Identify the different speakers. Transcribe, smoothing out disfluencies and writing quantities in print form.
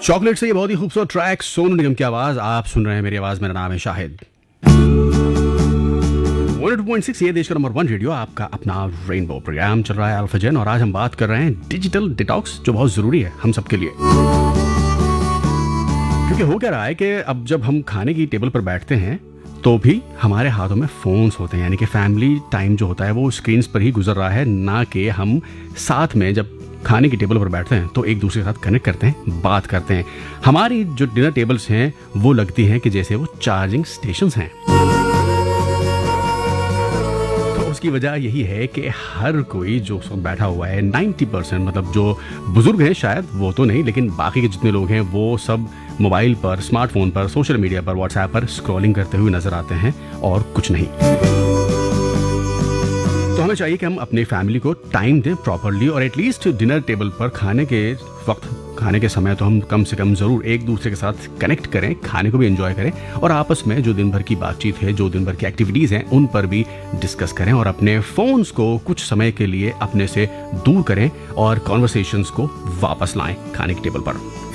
Speaker 1: Chocolate से ये बहुत ही खूबसूरत ट्रैक सोनू निगम की आवाज आप सुन रहे हैं। मेरी आवाज, मेरा नाम है शाहिद। 102.6 ये देश का नंबर 1 रेडियो, आपका अपना रेनबो प्रोग्राम चल रहा है अल्फा जेन, और आज हम बात कर रहे हैं डिजिटल डिटॉक्स, जो बहुत जरूरी है हम सबके लिए। क्योंकि हो क्या रहा है कि अब जब हम खाने की टेबल पर बैठते हैं तो भी हमारे हाथों में फोन्स होते हैं, यानी कि फैमिली टाइम जो होता है वो स्क्रीन्स पर ही गुजर रहा है, ना कि हम साथ में जब खाने की टेबल पर बैठते हैं तो एक दूसरे के साथ कनेक्ट करते हैं, बात करते हैं। हमारी जो डिनर टेबल्स हैं वो लगती हैं कि जैसे वो चार्जिंग स्टेशंस हैं। तो उसकी वजह यही है कि हर कोई जो बैठा हुआ है 90%, मतलब जो बुजुर्ग हैं शायद वो तो नहीं, लेकिन बाकी के जितने लोग हैं वो सब मोबाइल पर, स्मार्टफोन पर, सोशल मीडिया पर, व्हाट्सएप पर स्क्रॉलिंग करते हुए नजर आते हैं और कुछ नहीं। तो हमें चाहिए कि हम अपनी फैमिली को टाइम दें प्रॉपरली, और एटलीस्ट डिनर टेबल पर खाने के वक्त, खाने के समय तो हम कम से कम ज़रूर एक दूसरे के साथ कनेक्ट करें, खाने को भी एंजॉय करें, और आपस में जो दिन भर की बातचीत है, जो दिन भर की एक्टिविटीज़ हैं, उन पर भी डिस्कस करें, और अपने फ़ोन्स को कुछ समय के लिए अपने से दूर करें और कॉन्वर्सेशंस को वापस लाएं खाने की टेबल पर।